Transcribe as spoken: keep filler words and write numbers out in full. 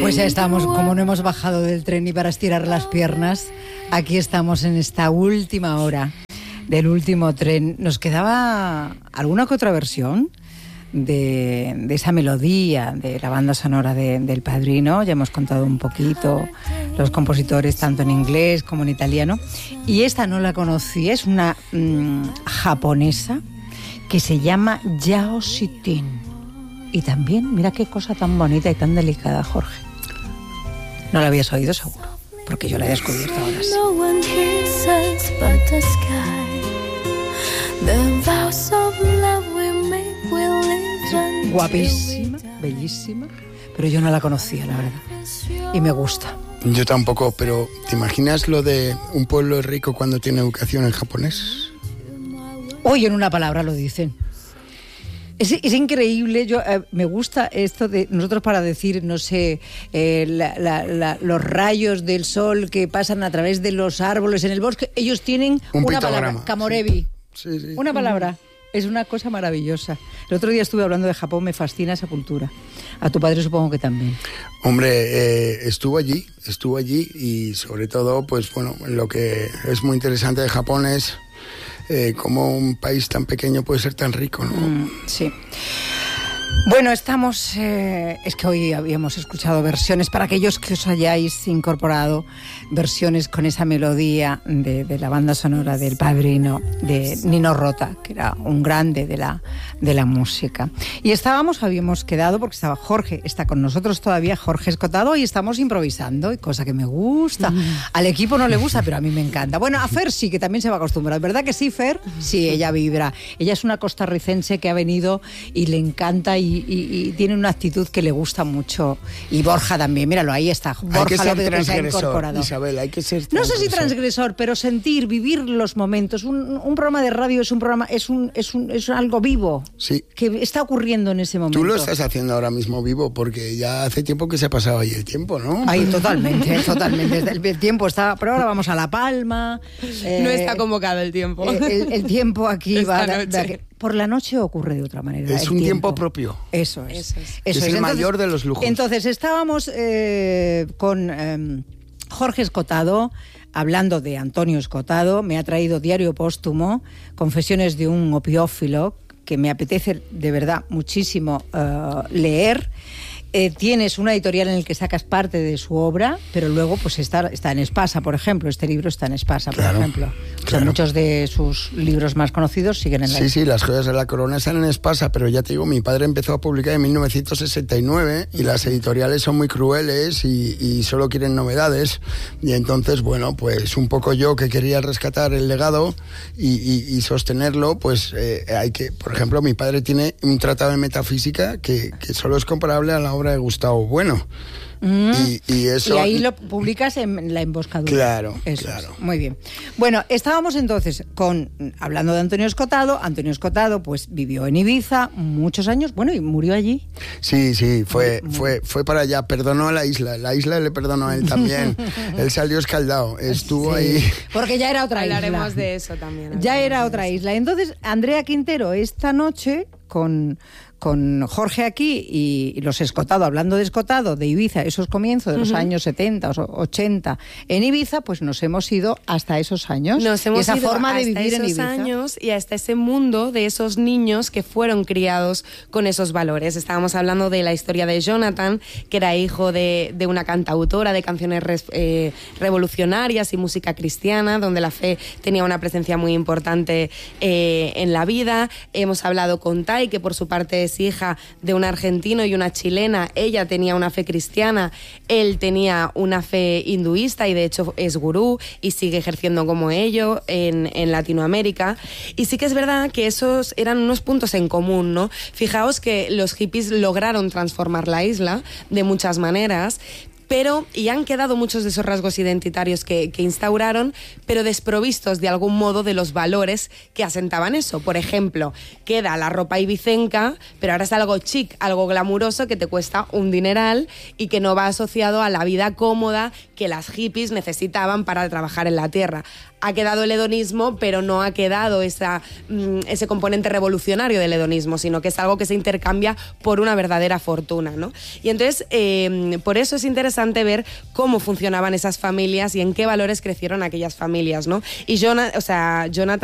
Pues ya estamos, como no hemos bajado del tren ni para estirar las piernas, aquí estamos en esta última hora del último tren. Nos quedaba alguna que otra versión de, de esa melodía de la banda sonora de, del Padrino. Ya hemos contado un poquito los compositores tanto en inglés como en italiano. Y esta no la conocía, es una mmm, japonesa que se llama Yao Shitin. Y también, mira qué cosa tan bonita y tan delicada, Jorge. No la habías oído seguro, porque yo la he descubierto ahora sí. Guapísima, bellísima, pero yo no la conocía, la verdad. Y me gusta. Yo tampoco, pero ¿te imaginas lo de un pueblo rico cuando tiene educación en japonés? Hoy en una palabra lo dicen. Es, es increíble, yo eh, me gusta esto de nosotros para decir, no sé, eh, la, la, la, los rayos del sol que pasan a través de los árboles en el bosque, ellos tienen un una pitograma, palabra, kamorebi, sí. Sí, sí. Una palabra, es una cosa maravillosa. El otro día estuve hablando de Japón, me fascina esa cultura. A tu padre supongo que también. Hombre, eh, estuvo allí, estuvo allí y sobre todo, pues bueno, lo que es muy interesante de Japón es Eh, cómo un país tan pequeño puede ser tan rico, ¿no? Mm, sí. Bueno, estamos... Eh, es que hoy habíamos escuchado versiones, para aquellos que os hayáis incorporado, versiones con esa melodía de, de la banda sonora del Padrino, de Nino Rota, que era un grande de la, de la música. Y estábamos, habíamos quedado, porque estaba Jorge, está con nosotros todavía Jorge Escotado, y estamos improvisando, y cosa que me gusta. Mm. Al equipo no le gusta, pero a mí me encanta. Bueno, a Fer sí, que también se va a acostumbrar. ¿Verdad que sí, Fer? Sí, ella vibra. Ella es una costarricense que ha venido y le encanta y Y, y, y tiene una actitud que le gusta mucho. Y Borja también, míralo, ahí está. Borja hay que ser López, que se ha incorporado. Isabel, hay que ser no sé si transgresor, pero sentir, vivir los momentos. Un, un programa de radio es un programa, es un, es un, es algo vivo. Sí. Que está ocurriendo en ese momento. Tú lo estás haciendo ahora mismo vivo, porque ya hace tiempo que se ha pasado ahí el tiempo, ¿no? Ahí totalmente, totalmente. El, el tiempo está, pero ahora vamos a La Palma. Eh, no está convocado el tiempo. El, el, el tiempo aquí Esta va. noche. Da, por la noche ocurre de otra manera. Es un tiempo, tiempo propio. Eso es. Eso es, Eso es, es. el Entonces, mayor de los lujos. Entonces estábamos eh, con eh, Jorge Escotado, hablando de Antonio Escotado. Me ha traído Diario Póstumo, Confesiones de un opiófilo, que me apetece de verdad muchísimo uh, leer. Eh, tienes una editorial en la que sacas parte de su obra, pero luego pues está, está en Espasa, por ejemplo. Este libro está en Espasa, por claro, ejemplo. O sea, claro. Muchos de sus libros más conocidos siguen en la... Sí, sí, Las joyas de la corona están en Espasa, pero ya te digo, mi padre empezó a publicar en mil novecientos sesenta y nueve y las editoriales son muy crueles y, y solo quieren novedades. Y entonces, bueno, pues un poco yo que quería rescatar el legado y, y, y sostenerlo, pues eh, hay que... Por ejemplo, mi padre tiene un tratado de metafísica que, que solo es comparable a la obra de Gustavo Bueno. Mm. Y, y eso... Y ahí lo publicas en La Emboscadura. Claro, eso claro. Es. Muy bien. Bueno, estábamos entonces con hablando de Antonio Escotado. Antonio Escotado pues vivió en Ibiza muchos años, bueno, y murió allí. Sí, sí, fue, muy, fue, fue para allá, perdonó a la isla, la isla le perdonó a él también. Él salió escaldado, estuvo sí, ahí. Porque ya era otra Hablaremos isla. Hablaremos de eso también. Ya era otra isla. Entonces, Andrea Quintero, esta noche, con... con Jorge aquí y, y los Escotado, hablando de Escotado, de Ibiza, esos comienzos de los uh-huh. años setenta o ochenta en Ibiza, pues nos hemos ido hasta esos años. Nos hemos y esa ido forma de hasta vivir esos en Ibiza. años y hasta ese mundo de esos niños que fueron criados con esos valores. Estábamos hablando de la historia de Jonathan, que era hijo de, de una cantautora de canciones re, eh, revolucionarias y música cristiana, donde la fe tenía una presencia muy importante eh, en la vida. Hemos hablado con Tai, que por su parte es hija de un argentino y una chilena. Ella tenía una fe cristiana, él tenía una fe hinduista y de hecho es gurú y sigue ejerciendo como ello en, en Latinoamérica. Y sí que es verdad que esos eran unos puntos en común, ¿no? Fijaos que los hippies lograron transformar la isla de muchas maneras, pero y han quedado muchos de esos rasgos identitarios que, que instauraron, pero desprovistos de algún modo de los valores que asentaban eso. Por ejemplo, queda la ropa ibicenca, pero ahora es algo chic, algo glamuroso que te cuesta un dineral y que no va asociado a la vida cómoda que las hippies necesitaban para trabajar en la tierra. Ha quedado el hedonismo, pero no ha quedado esa, ese componente revolucionario del hedonismo, sino que es algo que se intercambia por una verdadera fortuna, ¿no? Y entonces, eh, por eso es interesante ver cómo funcionaban esas familias y en qué valores crecieron aquellas familias, ¿no? Y Jonathan, o sea, Jonathan